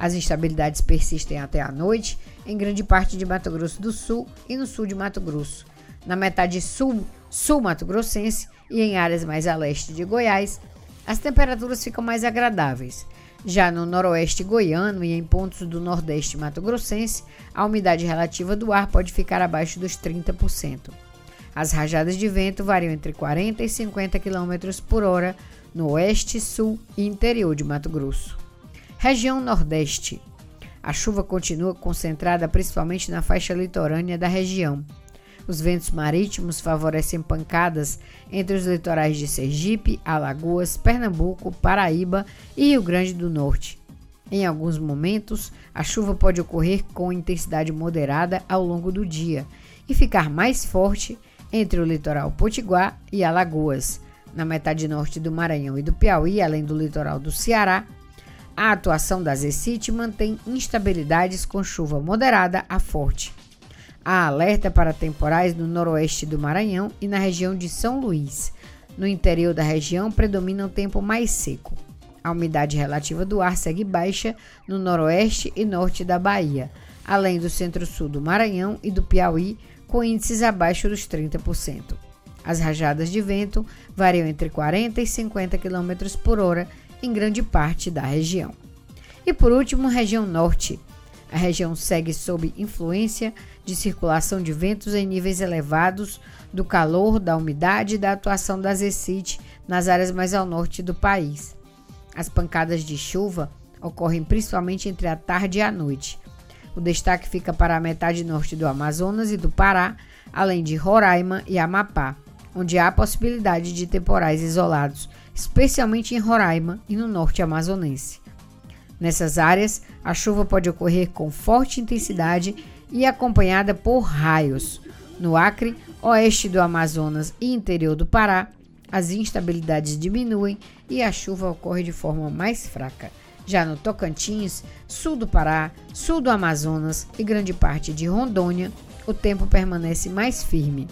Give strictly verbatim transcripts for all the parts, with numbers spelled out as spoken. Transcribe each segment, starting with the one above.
As instabilidades persistem até a noite em grande parte de Mato Grosso do Sul e no sul de Mato Grosso. Na metade sul, sul mato-grossense e em áreas mais a leste de Goiás, as temperaturas ficam mais agradáveis. Já no noroeste goiano e em pontos do nordeste mato-grossense, a umidade relativa do ar pode ficar abaixo dos trinta por cento. As rajadas de vento variam entre quarenta e cinquenta quilômetros por hora no oeste, sul e interior de Mato Grosso. Região Nordeste. A chuva continua concentrada principalmente na faixa litorânea da região. Os ventos marítimos favorecem pancadas entre os litorais de Sergipe, Alagoas, Pernambuco, Paraíba e Rio Grande do Norte. Em alguns momentos, a chuva pode ocorrer com intensidade moderada ao longo do dia e ficar mais forte entre o litoral potiguar e Alagoas. Na metade norte do Maranhão e do Piauí, além do litoral do Ceará, a atuação da Zecite mantém instabilidades com chuva moderada a forte. Há alerta para temporais no noroeste do Maranhão e na região de São Luís. No interior da região predomina um tempo mais seco. A umidade relativa do ar segue baixa no noroeste e norte da Bahia, além do centro-sul do Maranhão e do Piauí, com índices abaixo dos trinta por cento. As rajadas de vento variam entre quarenta e cinquenta quilômetros por hora em grande parte da região. E por último, região norte. A região segue sob influência de circulação de ventos em níveis elevados, do calor, da umidade e da atuação da Zecite nas áreas mais ao norte do país. As pancadas de chuva ocorrem principalmente entre a tarde e a noite. O destaque fica para a metade norte do Amazonas e do Pará, além de Roraima e Amapá, onde há possibilidade de temporais isolados, especialmente em Roraima e no norte amazonense. Nessas áreas, a chuva pode ocorrer com forte intensidade e acompanhada por raios. No Acre, oeste do Amazonas e interior do Pará, as instabilidades diminuem e a chuva ocorre de forma mais fraca. Já no Tocantins, sul do Pará, sul do Amazonas e grande parte de Rondônia, o tempo permanece mais firme.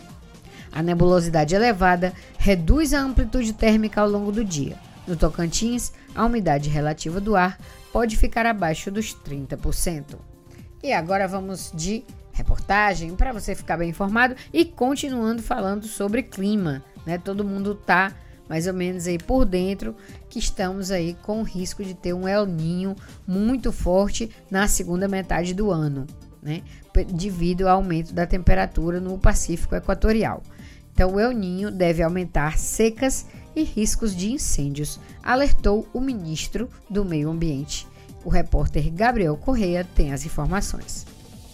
A nebulosidade elevada reduz a amplitude térmica ao longo do dia. No Tocantins, a umidade relativa do ar pode ficar abaixo dos trinta por cento. E agora vamos de reportagem para você ficar bem informado e continuando falando sobre clima, né? Todo mundo está mais ou menos aí por dentro que estamos aí com o risco de ter um El Niño muito forte na segunda metade do ano, né? Devido ao aumento da temperatura no Pacífico Equatorial. Então, o El Niño deve aumentar secas e riscos de incêndios, alertou o ministro do Meio Ambiente. O repórter Gabriel Correia tem as informações.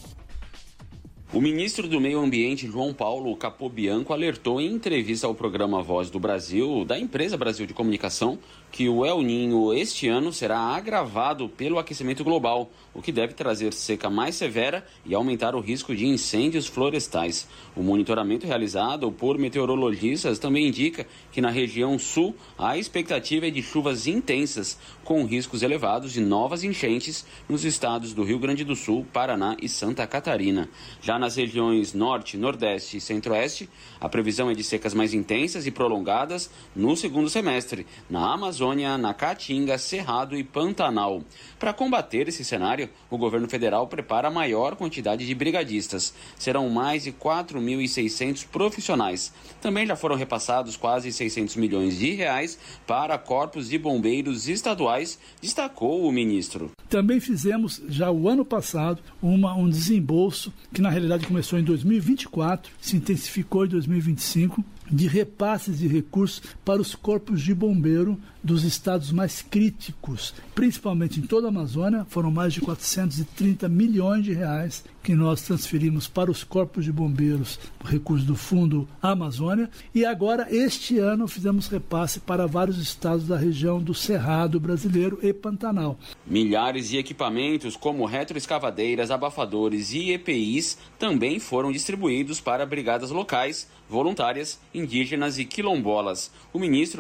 O ministro do Meio Ambiente, João Paulo Capobianco, alertou em entrevista ao programa Voz do Brasil, da empresa Brasil de Comunicação, que o El Niño este ano será agravado pelo aquecimento global, o que deve trazer seca mais severa e aumentar o risco de incêndios florestais. O monitoramento realizado por meteorologistas também indica que na região sul a expectativa é de chuvas intensas, com riscos elevados de novas enchentes nos estados do Rio Grande do Sul, Paraná e Santa Catarina. Já nas regiões norte, nordeste e centro-oeste, a previsão é de secas mais intensas e prolongadas no segundo semestre, na Amazônia, na Caatinga, Cerrado e Pantanal. Para combater esse cenário, o governo federal prepara a maior quantidade de brigadistas. Serão mais de quatro mil e seiscentos profissionais. Também já foram repassados quase seiscentos milhões de reais para corpos de bombeiros estaduais, destacou o ministro. Também fizemos, já o ano passado, uma, um desembolso que na realidade começou em dois mil e vinte e quatro, se intensificou em dois mil e vinte e cinco, de repasses de recursos para os corpos de bombeiro dos estados mais críticos, principalmente em toda a Amazônia. Foram mais de quatrocentos e trinta milhões de reais que nós transferimos para os corpos de bombeiros, recursos do Fundo Amazônia, e agora este ano fizemos repasse para vários estados da região do Cerrado brasileiro e Pantanal. Milhares de equipamentos como retroescavadeiras, abafadores e E P Is também foram distribuídos para brigadas locais, voluntárias, indígenas e quilombolas. O ministro